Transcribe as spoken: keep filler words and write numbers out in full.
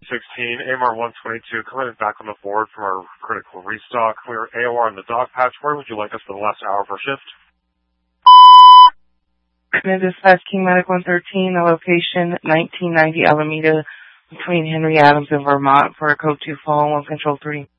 sixteen, A M R one twenty-two, coming back on the board from our critical restock. We are A O R in the dog patch. Where would you like us for the last hour of our shift? Dispatch King Medic one thirteen, a location nineteen ninety Alameda between Henry Adams and Vermont for a code two follow one control three.